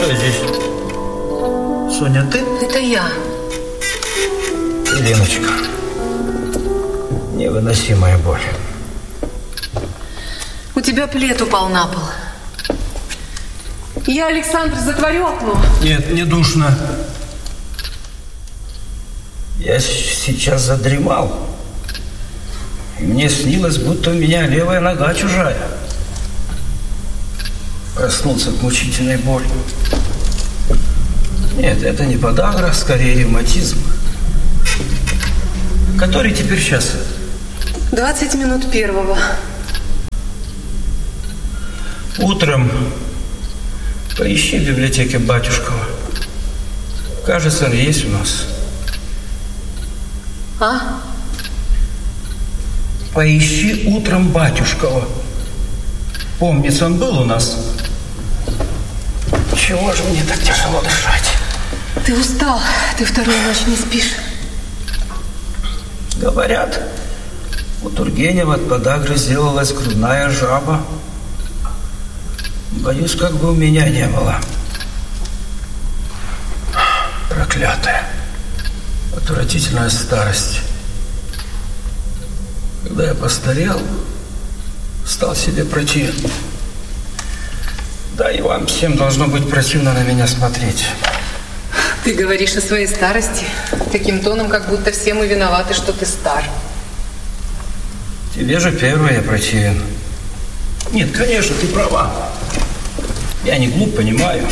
Кто здесь? Соня, ты? Это я. Леночка. Невыносимая боль. У тебя плед упал на пол. Я, Александр, затворю окно. Нет, не душно. Я сейчас задремал. И мне снилось, будто у меня левая нога чужая. Проснулся от мучительной боли. Нет, это не подагра, скорее ревматизм. Который теперь час? 20 минут первого. Утром поищи в библиотеке Батюшкова. Кажется, он есть у нас. А? Поищи утром Батюшкова. Помнится, он был у нас. Чего же мне так тяжело дышать? Ты устал, ты вторую ночь не спишь. Говорят, у Тургенева от подагры сделалась грудная жаба. Боюсь, как бы у меня не было. Проклятая, отвратительная старость. Когда я постарел, стал себе противен. Да и вам всем должно быть противно на меня смотреть. Ты говоришь о своей старости таким тоном, как будто все мы виноваты, что ты стар. Тебе же первое противен. Нет, конечно, ты права. Я не глуп, понимаю.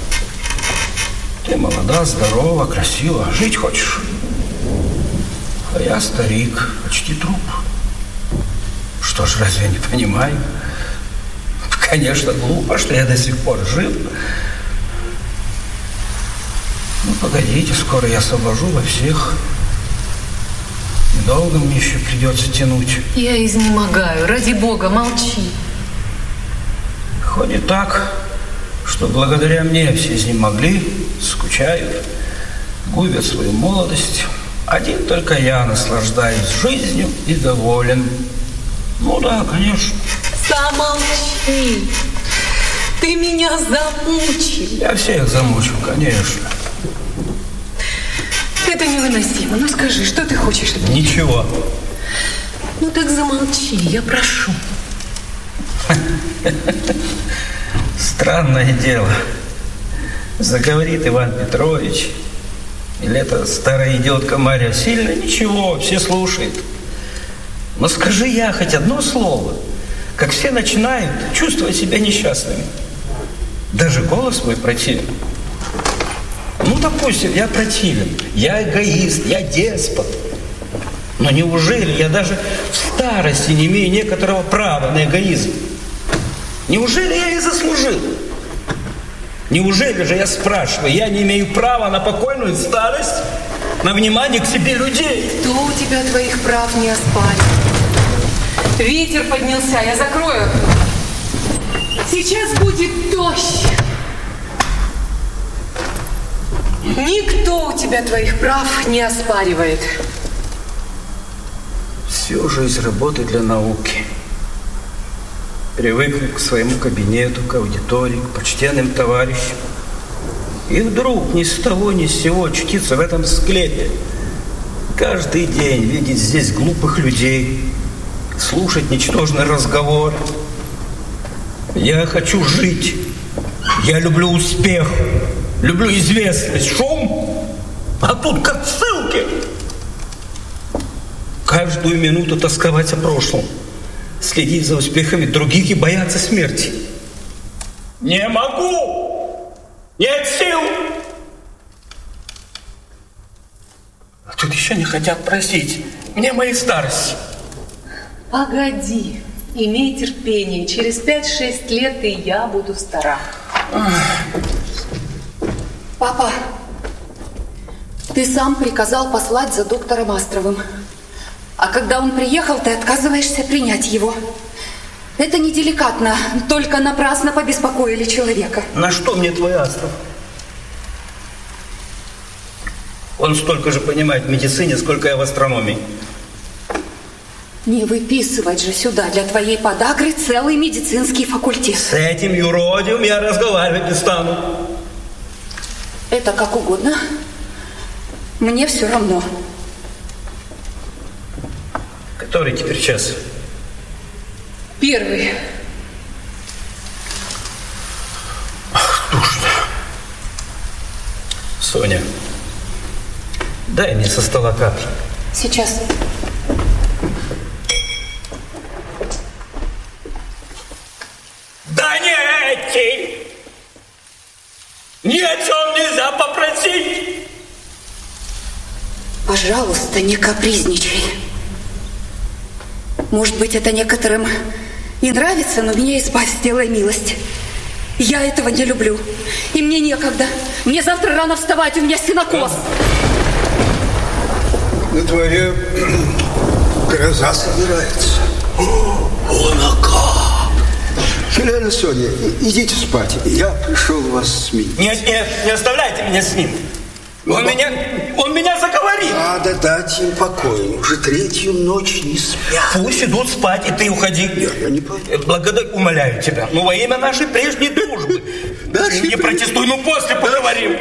Ты молода, здорова, красива. Жить хочешь. А я старик, почти труп. Что ж, разве я не понимаю? Конечно, глупо, что я до сих пор жив. Ну, погодите, скоро я освобожу во всех. Долго мне еще придется тянуть. Я изнемогаю. Ради Бога, молчи. Ходит так, что благодаря мне все изнемогли, скучают, губят свою молодость. Один только я наслаждаюсь жизнью и доволен. Ну да, конечно. Замолчи. Ты меня замучил. Я всех замучил, конечно. Это невыносимо. Ну скажи, что ты хочешь? Ничего. Ну так замолчи, я прошу. Странное дело. Заговорит Иван Петрович, или эта старая идиотка Марья сильно, ничего, все слушают. Но скажи я хоть одно слово, как все начинают чувствовать себя несчастными. Даже голос мой противен. Ну, допустим, я противен, я эгоист, я деспот. Но неужели я даже в старости не имею некоторого права на эгоизм? Неужели я и заслужил? Неужели же, я спрашиваю, я не имею права на покойную старость, на внимание к себе людей? Кто у тебя твоих прав не оспаривает? Ветер поднялся, я закрою. Сейчас будет дождь. Никто у тебя твоих прав не оспаривает. Всю жизнь работы для науки. Привык к своему кабинету, к аудитории, к почтенным товарищам. И вдруг ни с того ни с сего очутиться в этом склепе. Каждый день видеть здесь глупых людей, слушать ничтожный разговор. Я хочу жить. Я люблю успех, люблю известность, шум. А тут как в ссылке. Каждую минуту тосковать о прошлом, следить за успехами других и бояться смерти. Не могу! Нет сил! А тут еще не хотят просить мне моей старости. Погоди, имей терпение. Через 5-6 лет и я буду стара. Папа, ты сам приказал послать за доктором Астровым. А когда он приехал, ты отказываешься принять его. Это неделикатно, только напрасно побеспокоили человека. На что мне твой Астров? Он столько же понимает в медицине, сколько я в астрономии. Не выписывать же сюда для твоей подагры целый медицинский факультет. С этим юродивым я разговаривать не стану. Это как угодно. Мне все равно. Который теперь час? 1. Душно. Соня, дай мне со стола капли. Сейчас. Да не эти! Ни о чем нельзя попросить! Пожалуйста, не капризничай. Может быть, это некоторым и нравится, но меня избавь, сделай милость. Я этого не люблю. И мне некогда. Мне завтра рано вставать, у меня сенокос. На дворе гроза собирается. Филиана Соня, идите спать. Я пришел вас сменить. Нет, не оставляйте меня с ним. Он меня заговорит. Надо дать им покой. Уже 3-ю ночь не спят. Пусть идут спать, и ты уходи. Я не пойду. Умоляю тебя. Ну, во имя нашей прежней дружбы. Не протестуй, ну после поговорим.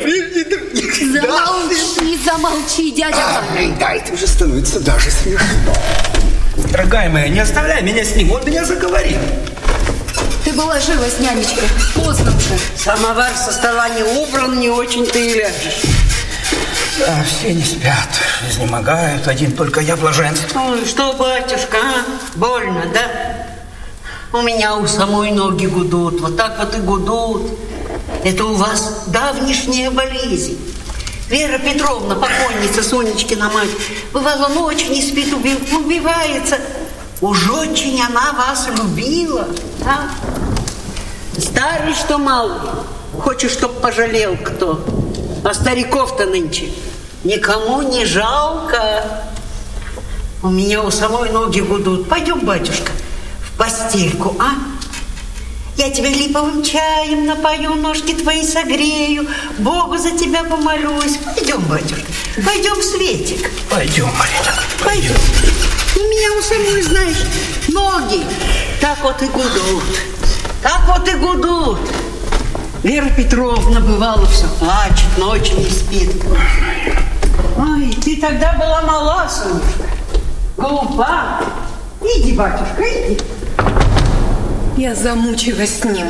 Замолчи, дядя Ваня. Да, это уже становится даже смешно. Дорогая моя, не оставляй меня с ним, он меня заговорит. Ты бы ложилась, нянечка. Поздно уже. Самовар со стола не убран, не очень ты и ляжешь. Да, все не спят, изнемогают, один только я блаженствую. Ой, что, батюшка, а? Больно, да? У меня у самой ноги гудут, вот так вот и гудут. Это у вас давнишняя болезнь. Вера Петровна, покойница, Сонечкина мать, бывало, ночь не спит, убивается. Уж очень она вас любила, а? Старый, что малый, хочешь, чтоб пожалел кто. А стариков-то нынче никому не жалко. У меня у самой ноги гудут. Пойдем, батюшка, в постельку, а? Я тебя липовым чаем напою, ножки твои согрею, Богу за тебя помолюсь. Пойдем, батюшка, пойдем в светик. Пойдем, Марина, Пойдем. У меня у самой, знаешь, ноги так вот и гудут. Так вот и гудут. Вера Петровна, бывало, все плачет, ночью не спит. Ой, ты тогда была мала, Сонюшка, глупа. Иди, батюшка, иди. Я замучилась с ним.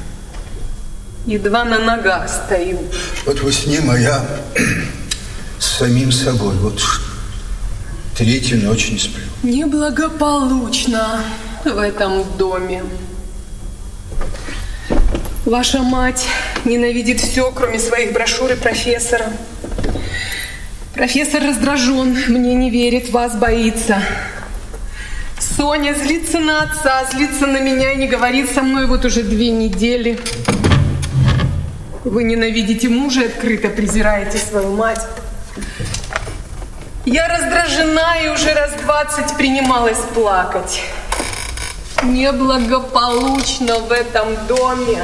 Едва на ногах стою. Вот во сне моя с самим собой. Вот 3-ю ночь не сплю. Неблагополучно в этом доме. Ваша мать ненавидит все, кроме своих брошюр и профессора. Профессор раздражен, мне не верит, вас боится. Соня злится на отца, злится на меня и не говорит со мной вот уже 2 недели. Вы ненавидите мужа и открыто презираете свою мать. Я раздражена и уже раз 20 принималась плакать. Неблагополучно в этом доме.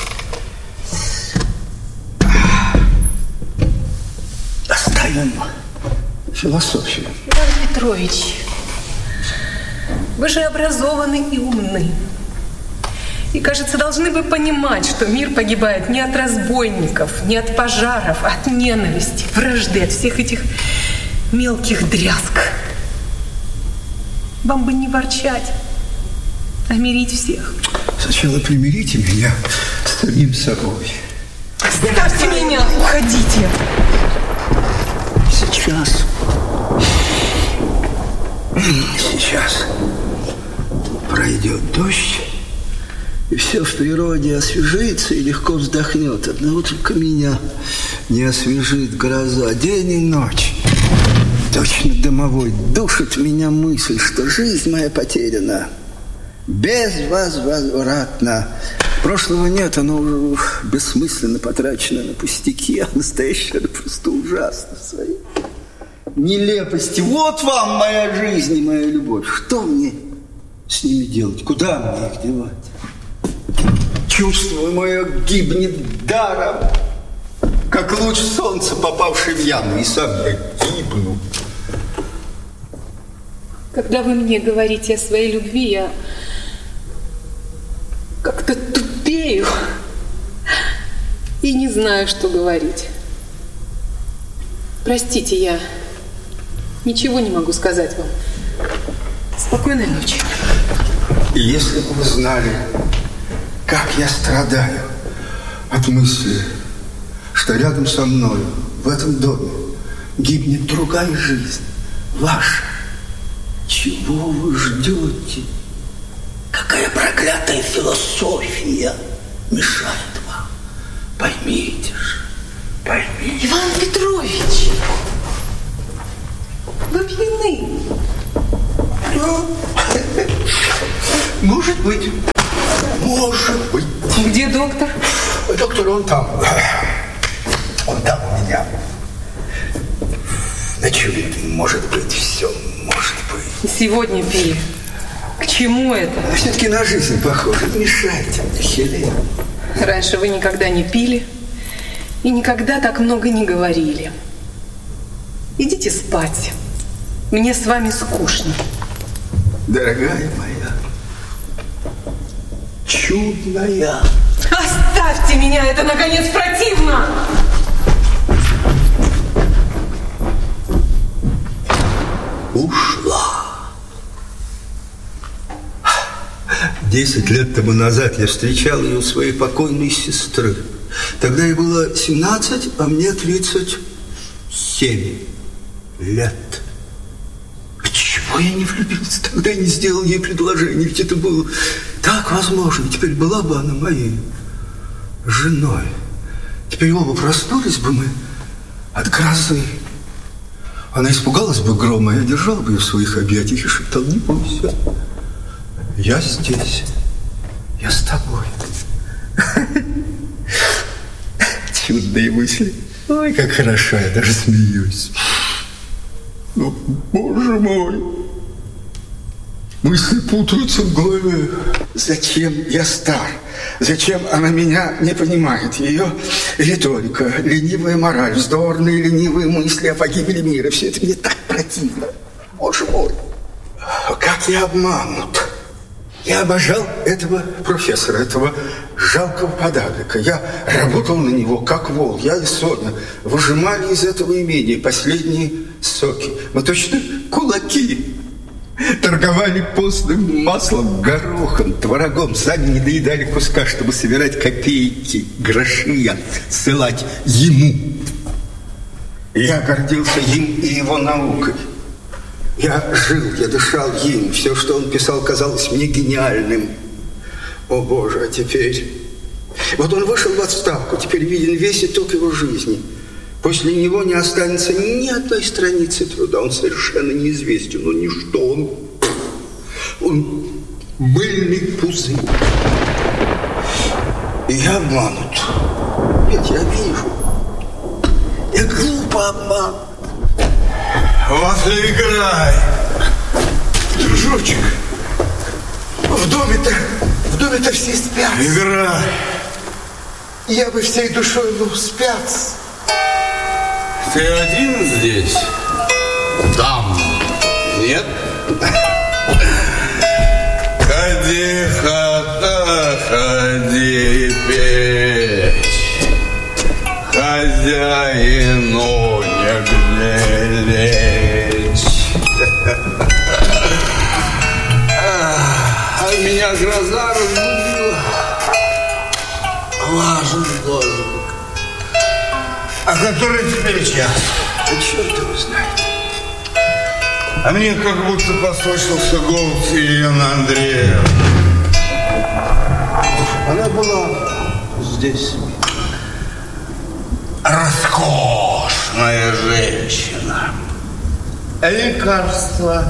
Оставим философию. Иван Петрович, вы же образованы и умны. И, кажется, должны бы понимать, что мир погибает не от разбойников, не от пожаров, а от ненависти, вражды, от всех этих мелких дрязг. Вам бы не ворчать, а мирить всех. Сначала примирите меня с самим собой. Оставьте меня, уходите. Сейчас пройдет дождь, и все в природе освежится и легко вздохнет. Одного только меня не освежит гроза. День и ночь. Точно домовой душит меня мысль, что жизнь моя потеряна, безвозвратно. Прошлого нет, оно уже бессмысленно потрачено на пустяки, а настоящее просто ужасно в своей нелепости. Вот вам моя жизнь и моя любовь. Что мне с ними делать? Куда мне их девать? Чувство мое гибнет даром, как луч солнца, попавший в яму, и сам я гибну. Когда вы мне говорите о своей любви, я как-то тупею и не знаю, что говорить. простите, я ничего не могу сказать вам. Спокойной ночи. И если бы вы знали, как я страдаю от мысли, что рядом со мной, в этом доме, гибнет другая жизнь, ваша. Чего вы ждете? Какая проклятая философия мешает вам? Поймите же, поймите. Иван Петрович, вы пьяны. Может быть. Может быть. Где доктор? Доктор, он там. Он там у меня. Ночует, может быть, все, может быть. Сегодня пили. К чему это? А все-таки на жизнь похоже. Не мешайте мне, Хелена. Раньше вы никогда не пили и никогда так много не говорили. Идите спать. Мне с вами скучно. Дорогая моя, чудная. Оставьте меня, это, наконец, противно! Ушла. 10 лет тому назад я встречал ее у своей покойной сестры. Тогда ей было 17, а мне 37 лет. Почему я не влюбился? Тогда я не сделал ей предложение. Ведь это было так возможно. И теперь была бы она моей женой. Теперь оба проснулись бы мы от грозы. Она испугалась бы грома, я держал бы ее в своих объятиях и шептал: не бойся, я здесь, я с тобой. Чудные мысли. Ой, как хорошо, я даже смеюсь. Но, боже мой, мысли путаются в голове. Зачем я стар? Зачем она меня не понимает? Ее риторика, ленивая мораль, вздорные ленивые мысли о погибели мира. Все это мне так противно. Боже мой, как я обманут. Я обожал этого профессора, этого жалкого подагрика. Я работал на него, как вол. Я и Соня выжимали из этого имения последние соки. Мы точно кулаки. Торговали постным маслом, горохом, творогом. Сами не доедали куска, чтобы собирать копейки, гроши, ссылать ему. Я гордился им и его наукой. Я жил, я дышал им. Все, что он писал, казалось мне гениальным. О, Боже, а теперь... Вот он вышел в отставку, теперь виден весь итог его жизни. После него не останется ни одной страницы труда. Он совершенно неизвестен. Он ничто. Он мыльный пузырь. И я обманут. Нет, я вижу. Я глупо обманут. Вот и играй. Дружочек, в доме-то все спят. Играй. Я бы всей душой, спят. Ты один здесь? Там нет? Ходи, хода, ходи печь. Хозяину не лечь. А меня гроза разбудила. Важен должен. А который теперь час? Да черт его знает. А мне как будто послышался голос Елены Андреевны. Она была здесь. Роскошная женщина. Лекарства.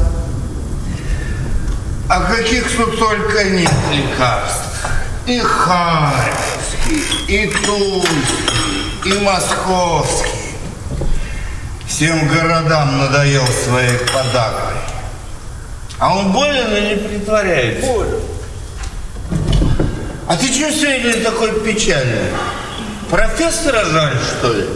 А каких тут только нет лекарств. И харьковские, и тульские, и московские. Всем городам надоел своей подагрой. А он болен или притворяется? Болен. А ты чего сегодня такой печальный? Профессора жаль, что ли?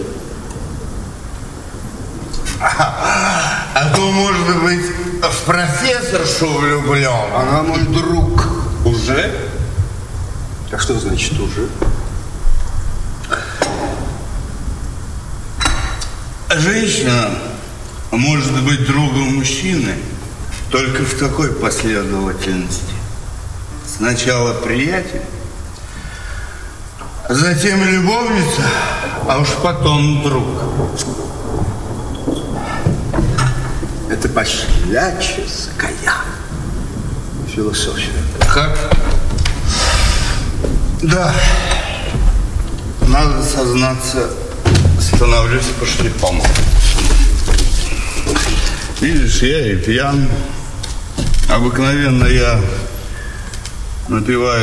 А то, может быть, в профессоршу влюблен. Она мой друг. Уже? А что значит уже? Женщина может быть другом мужчины только в такой последовательности. Сначала приятель, затем любовница, а уж потом друг. Это пошляческая философия. Как? Да. Надо сознаться, становлюсь пошляком. Видишь, я и пьян. Обыкновенно я напиваю